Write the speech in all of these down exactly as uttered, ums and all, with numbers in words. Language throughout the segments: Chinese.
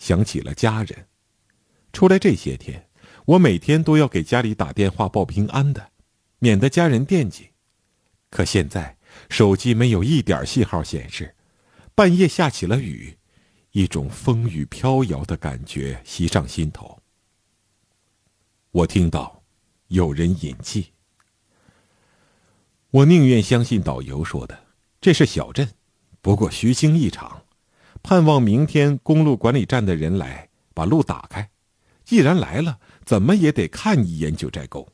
想起了家人。出来这些天，我每天都要给家里打电话报平安的，免得家人惦记。可现在手机没有一点信号显示，半夜下起了雨，一种风雨飘摇的感觉袭上心头。我听到有人饮气。我宁愿相信导游说的，这是小镇，不过虚惊一场，盼望明天公路管理站的人来把路打开，既然来了，怎么也得看一眼九寨沟。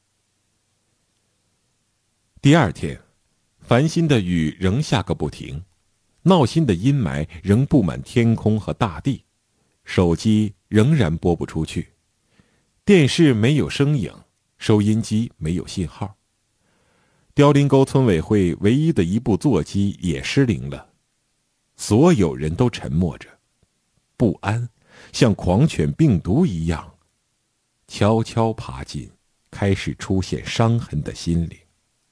第二天，烦心的雨仍下个不停，闹心的阴霾仍布满天空和大地，手机仍然拨不出去，电视没有声影，收音机没有信号。凋零沟村委会唯一的一部座机也失灵了，所有人都沉默着，不安像狂犬病毒一样悄悄爬进开始出现伤痕的心灵。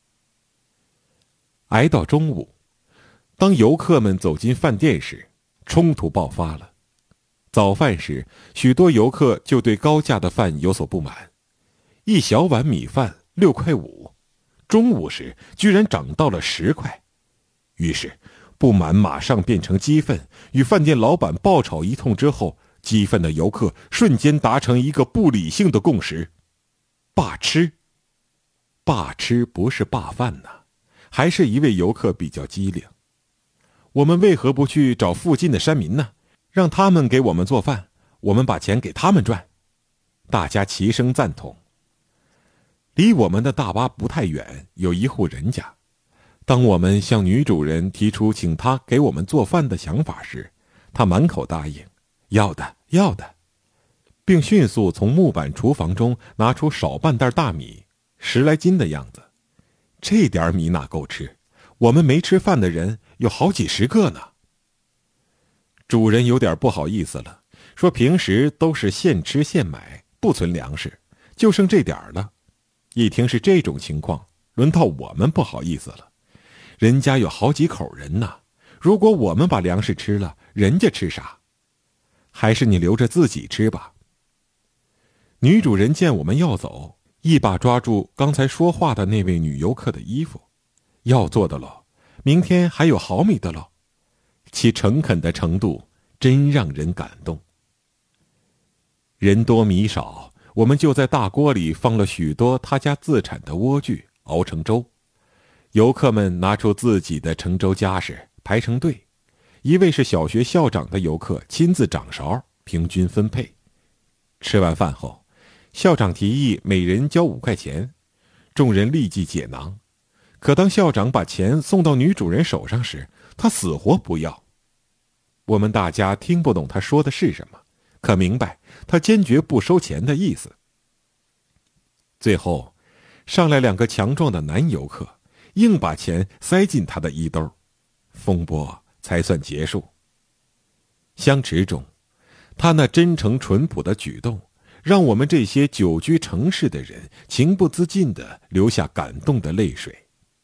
挨到中午，当游客们走进饭店时，冲突爆发了。早饭时，许多游客就对高价的饭有所不满，一小碗米饭六块五，中午时居然涨到了十块。于是不满马上变成激愤，与饭店老板爆吵一通之后，激愤的游客瞬间达成一个不理性的共识：罢吃。罢吃不是罢饭呐，还是一位游客比较机灵。我们为何不去找附近的山民呢？让他们给我们做饭，我们把钱给他们赚。大家齐声赞同。离我们的大巴不太远，有一户人家。当我们向女主人提出请她给我们做饭的想法时，她满口答应，要的，要的，并迅速从木板厨房中拿出少半袋大米，十来斤的样子。这点米哪够吃？我们没吃饭的人有好几十个呢。主人有点不好意思了，说平时都是现吃现买，不存粮食，就剩这点了。一听是这种情况，轮到我们不好意思了。人家有好几口人呢，如果我们把粮食吃了，人家吃啥？还是你留着自己吃吧。女主人见我们要走，一把抓住刚才说话的那位女游客的衣服，要做的喽，明天还有好米的喽。其诚恳的程度真让人感动。人多米少，我们就在大锅里放了许多他家自产的莴苣，熬成粥。游客们拿出自己的盛粥家什，排成队。一位是小学校长的游客亲自掌勺，平均分配。吃完饭后，校长提议每人交五块钱，众人立即解囊。可当校长把钱送到女主人手上时，他死活不要。我们大家听不懂他说的是什么，可明白他坚决不收钱的意思。最后上来两个强壮的男游客，硬把钱塞进他的衣兜，风波才算结束。相持中，他那真诚淳朴的举动让我们这些久居城市的人情不自禁地流下感动的泪水。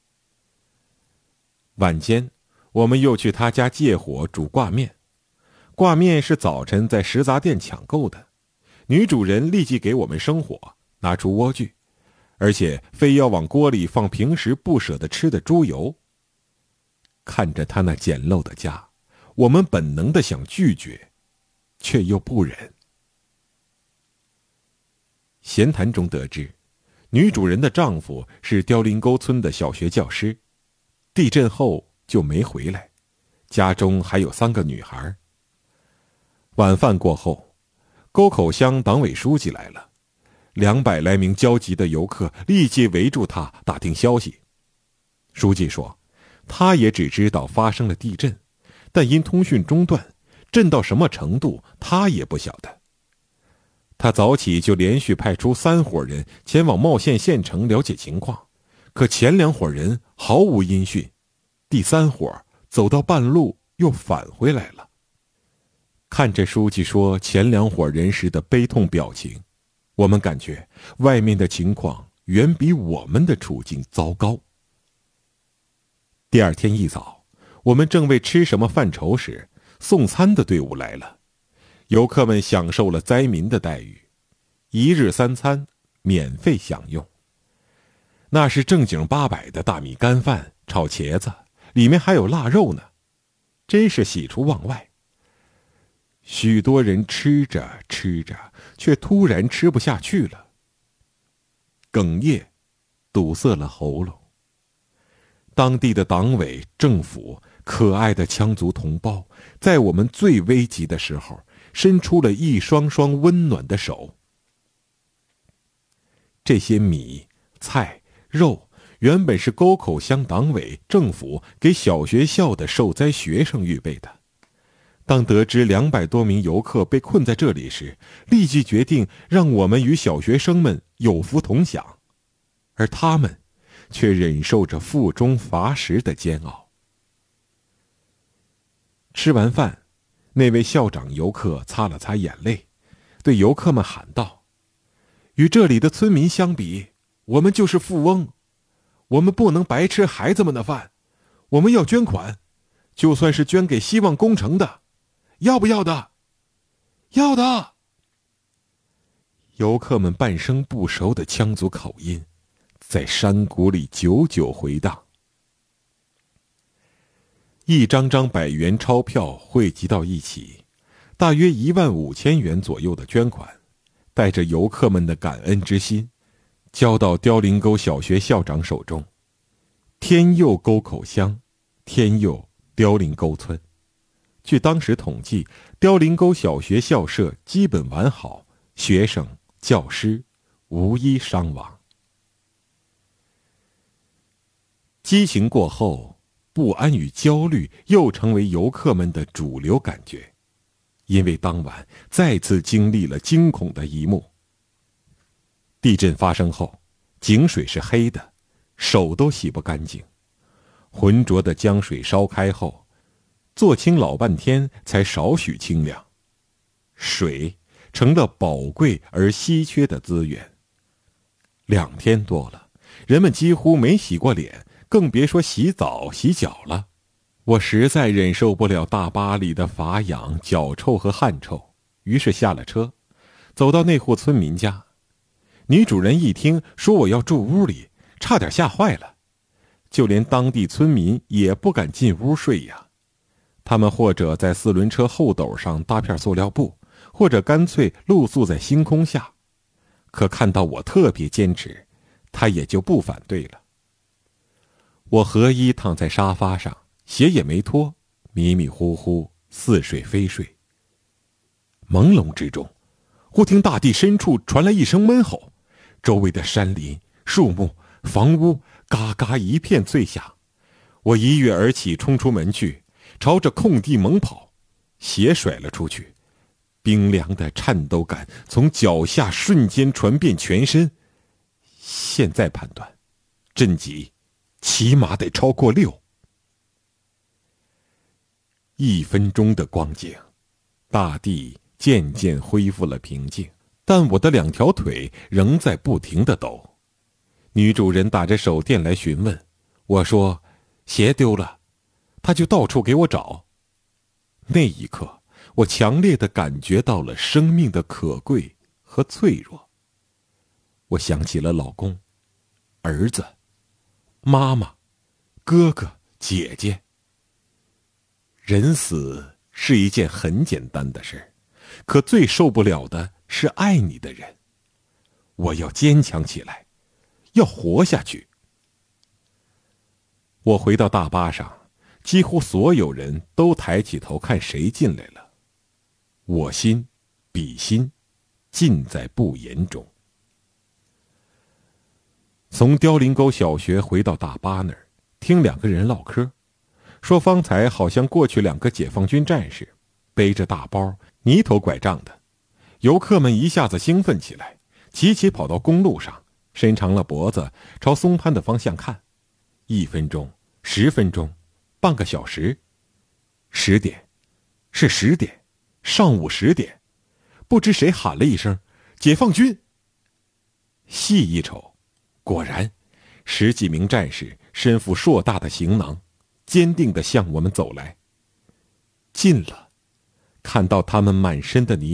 晚间，我们又去他家借火煮挂面。挂面是早晨在食杂店抢购的，女主人立即给我们生火，拿出莴苣，而且非要往锅里放平时不舍得吃的猪油。看着他那简陋的家，我们本能的想拒绝，却又不忍。闲谈中得知，女主人的丈夫是凋零沟村的小学教师，地震后就没回来，家中还有三个女孩。晚饭过后，沟口乡党委书记来了，两百来名焦急的游客立即围住他打听消息。书记说，他也只知道发生了地震，但因通讯中断，震到什么程度他也不晓得。他早起就连续派出三伙人前往茂县县城了解情况，可前两伙人毫无音讯，第三伙走到半路又返回来了。看着书记说前两伙人时的悲痛表情，我们感觉外面的情况远比我们的处境糟糕。第二天一早，我们正为吃什么犯愁时，送餐的队伍来了。 游客们享受了灾民的待遇，一日三餐免费享用。那是正经八百的大米干饭炒茄子，里面还有腊肉呢，真是喜出望外。许多人吃着吃着，却突然吃不下去了，哽咽，堵塞了喉咙。当地的党委、政府、可爱的羌族同胞，在我们最危急的时候，伸出了一双双温暖的手。这些米、菜、肉，原本是沟口乡党委、政府给小学校的受灾学生预备的。当得知两百多名游客被困在这里时，立即决定让我们与小学生们有福同享，而他们却忍受着腹中乏食的煎熬。吃完饭，那位校长游客擦了擦眼泪，对游客们喊道：“与这里的村民相比，我们就是富翁，我们不能白吃孩子们的饭，我们要捐款，就算是捐给希望工程的，要不要的？要的。”游客们半生不熟的羌族口音，在山谷里久久回荡。一张张百元钞票汇集到一起，大约一万五千元左右的捐款，带着游客们的感恩之心，交到凋零沟小学校长手中。天佑沟口乡，天佑凋零沟村。据当时统计，凋零沟小学校舍基本完好，学生、教师无一伤亡。激情过后，不安与焦虑又成为游客们的主流感觉，因为当晚再次经历了惊恐的一幕。地震发生后，井水是黑的，手都洗不干净。浑浊的江水烧开后，做清老半天才少许清凉。水成了宝贵而稀缺的资源。两天多了，人们几乎没洗过脸，更别说洗澡洗脚了。我实在忍受不了大巴里的乏氧、脚臭和汗臭，于是下了车，走到那户村民家。女主人一听说我要住屋里，差点吓坏了，就连当地村民也不敢进屋睡呀。他们或者在四轮车后斗上搭片塑料布，或者干脆露宿在星空下。可看到我特别坚持，他也就不反对了。我合衣躺在沙发上，鞋也没脱，迷迷糊糊似睡非睡。朦胧之中，忽听大地深处传来一声闷吼，周围的山林、树木、房屋嘎嘎一片脆响。我一跃而起，冲出门去，朝着空地猛跑，鞋甩了出去，冰凉的颤抖感从脚下瞬间传遍全身。现在判断，震级起码得超过六。一分钟的光景，大地渐渐恢复了平静，但我的两条腿仍在不停地抖。女主人打着手电来询问，我说鞋丢了，她就到处给我找。那一刻，我强烈地感觉到了生命的可贵和脆弱。我想起了老公、儿子、妈妈、哥哥、姐姐。人死是一件很简单的事，可最受不了的是爱你的人。我要坚强起来，要活下去。我回到大巴上，几乎所有人都抬起头看谁进来了。我心比心，尽在不言中。从凋零沟小学回到大巴那儿，听两个人唠嗑，说方才好像过去两个解放军战士，背着大包，泥头拐杖的。游客们一下子兴奋起来，齐齐跑到公路上，伸长了脖子朝松潘的方向看。一分钟，十分钟，半个小时，十点，是十点，上午十点，不知谁喊了一声解放军。细一瞅，果然十几名战士身负硕大的行囊，坚定地向我们走来。近了， 看到他们满身的泥